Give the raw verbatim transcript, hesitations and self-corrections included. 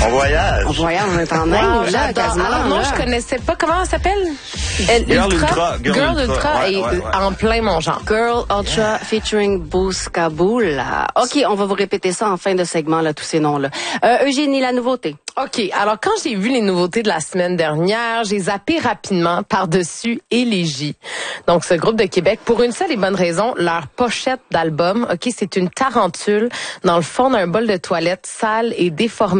voyage. On voyage, on est en Inde, Wow, là, j'adore. quasiment. Alors non, là. je connaissais pas. Comment ça s'appelle? Elle, Girl Ultra. Girl, Girl Ultra, Ultra. Ouais, est ouais, ouais. en plein mon genre. Girl Ultra featuring Boost Kaboul. OK, on va vous répéter ça en fin de segment, là, tous ces noms-là. Euh, Eugénie, la nouveauté. OK. Alors, quand j'ai vu les nouveautés de la semaine dernière, j'ai zappé rapidement par-dessus Élégie. Donc, ce groupe de Québec, pour une seule et bonne raison, leur pochette d'album, OK, c'est une tarentule dans le fond d'un bol de toilette sale et déformé.